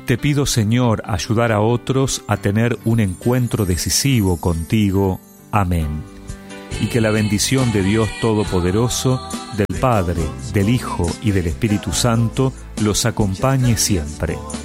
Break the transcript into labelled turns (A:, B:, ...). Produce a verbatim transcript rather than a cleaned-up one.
A: Te pido, Señor, ayudar a otros a tener un encuentro decisivo contigo. Amén. Y que la bendición de Dios Todopoderoso, del Padre, del Hijo y del Espíritu Santo los acompañe siempre.